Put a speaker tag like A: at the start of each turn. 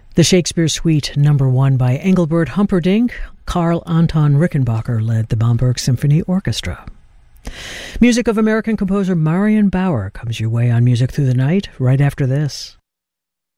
A: The Shakespeare Suite No. 1 by Engelbert Humperdinck. Karl Anton Rickenbacker led the Bamberg Symphony Orchestra. Music of American composer Marion Bauer comes your way on Music Through the Night right after this.